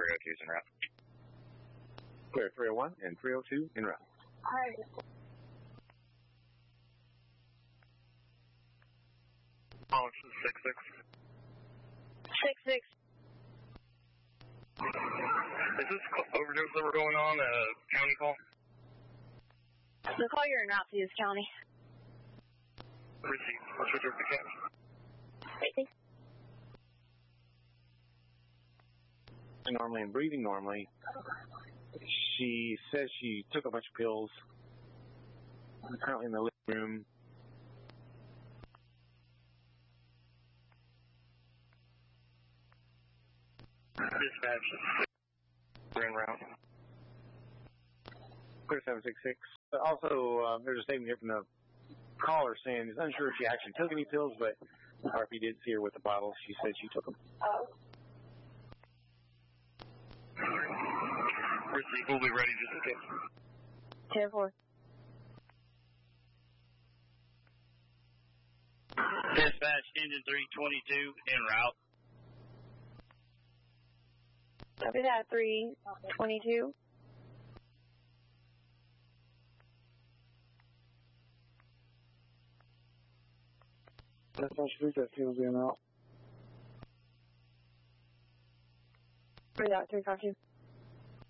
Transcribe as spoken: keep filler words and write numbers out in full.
three oh two's en route. Clear three oh one and three oh two en route. Alright. Oh, this is six six. Six six. Is this overdose that we're going on a county call? The call you're en route to is county. Receive. I'll switch over to county. Thanks. Normally and breathing normally. She says she took a bunch of pills. I'm currently in the living room. Dispatch. We're en route. Clear seven six six. Also, uh, there's a statement here from the caller saying he's unsure if she actually took any pills, but R P did see her with the bottle. She said she took them. Oh. Receive. We'll be ready just in case. ten four. Dispatch, engine three twenty-two, en route. Copy that, three twenty-two. That's how she that feels in out. Copy that, three five two.